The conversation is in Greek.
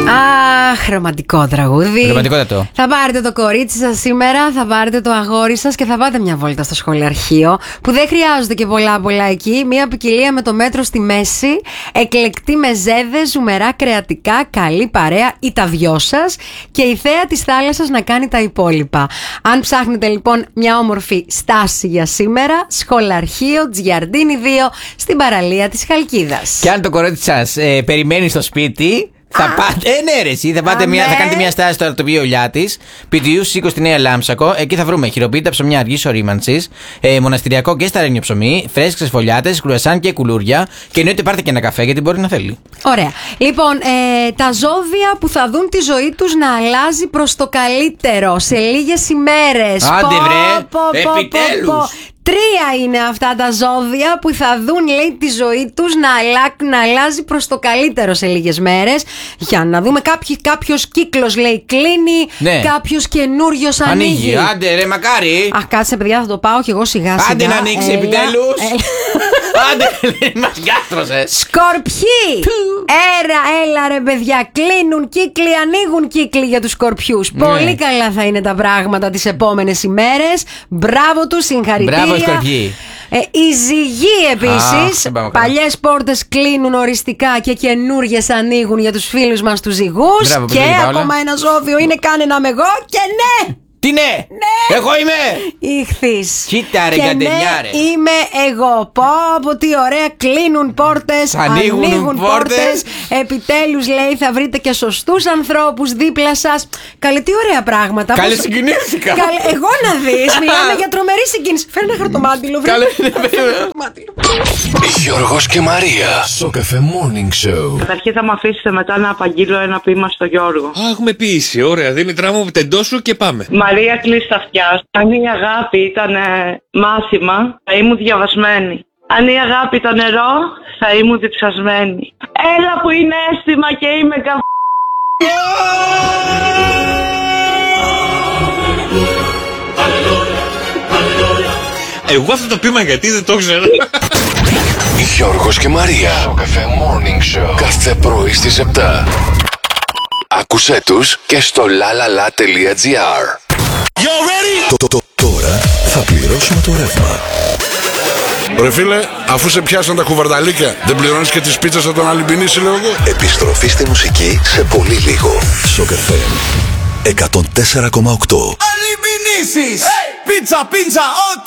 Αχ, ρομαντικό τραγούδι. Ρομαντικότατο. Θα πάρετε το κορίτσι σας σήμερα, θα πάρετε το αγόρι σας και θα πάτε μια βόλτα στο σχολιαρχείο. Που δεν χρειάζονται και πολλά εκεί. Μια ποικιλία με το μέτρο στη μέση. Εκλεκτή με ζέδες, ζουμερά κρεατικά, καλή παρέα ή τα δυο σας. Και η θέα της θάλασσας να κάνει τα υπόλοιπα. Αν ψάχνετε λοιπόν μια όμορφη στάση για σήμερα, σχολαρχείο Τζιαρντίνι 2 στην παραλία της Χαλκίδας. Και αν το κορίτσι σας περιμένει στο σπίτι. Θα πάτε, ναι, ρε, εσύ, θα κάνετε μια στάση στο αρτοπείο Λιάτης, Πιτιού 20 στη Νέα Λάμψακο. Εκεί θα βρούμε χειροποίητα ψωμιά αργής ορίμανσης, μοναστηριακό και σταρένιο ψωμί, φρέσκες φωλιάτες, κρουασάν και κουλούρια. Και εννοείται πάρτε και ένα καφέ γιατί μπορεί να θέλει. Ωραία. Λοιπόν, τα ζώδια που θα δουν τη ζωή τους να αλλάζει προς το καλύτερο σε λίγες ημέρες. Άντε βρε, επιτέλους. 3 είναι αυτά τα ζώδια που θα δουν, λέει, τη ζωή τους να αλλάζει προς το καλύτερο σε λίγες μέρες. Για να δούμε, κάποιος κύκλος, λέει, κλείνει, ναι. Κάποιος καινούριος ανοίγει. Άντε ρε, μακάρι. Αχ, κάτσε παιδιά, θα το πάω κι εγώ σιγά σιγά. Άντε να ανοίξει επιτέλους. Άντε, μας γκάστρωσες. Σκορπιοί! Έλα ρε παιδιά, κλείνουν κύκλοι, ανοίγουν κύκλοι για τους σκορπιούς. Ναι. Πολύ καλά θα είναι τα πράγματα τις επόμενες ημέρες. Μπράβο τους, συγχαρητήρια. Μπράβο σκορπιοί. Οι ζυγοί επίσης. Παλιές πόρτες κλείνουν οριστικά και καινούργιες ανοίγουν για τους φίλους μας τους ζυγούς. Μπράβο, και ακόμα ένα ζώδιο είναι κάνε να είμαι εγώ και ναι! Τι ναι! Εγώ είμαι! Ιχθύς. Κοίτα ρε, και καντενιά ρε. Είμαι εγώ. Πω τι ωραία, κλείνουν πόρτες, ανοίγουν πόρτες. Επιτέλους, λέει, θα βρείτε και σωστούς ανθρώπους δίπλα σας. Καλέ, τι ωραία πράγματα. Καλέ, συγκινήθηκα. Εγώ να δεις, μιλάμε για τρομερή συγκίνηση. Φέρνει ένα χαρτομάτιλο. Καλέ, Γιώργος και Μαρία. Σοκαφέ Morning Show. Καταρχήν θα μου αφήσετε μετά να απαγγείλω ένα ποίημα στο Γιώργο. Α, έχουμε ποιήσει. Ωραία. Δήμητρά μου, τεντώσου και πάμε. Μαρία, κλείσει αυτιά. Αν η αγάπη ήταν μάθημα, θα ήμουν διαβασμένη. Αν η αγάπη ήταν νερό, θα ήμουν διψασμένη. Έλα που είναι αίσθημα και είμαι Εγώ αυτό το ποίημα γιατί δεν το ξέρω. Γιώργος και Μαρία. Σοκαφέ Morning Show. Κάθε πρωί στις 7. Άκουσέ τους και στο lalala.gr. Τώρα θα πληρώσουμε το ρεύμα. Ρε φίλε, αφού σε πιάσαν τα κουβαρδαλίκια, δεν πληρώνεις και τις πίτσες από τον Αλυμπινίση, λέω εγώ. Επιστροφή στη μουσική σε πολύ λίγο. Σοκαφέ 104,8. Αλυμπινίσεις! Πίτσα, ό,τι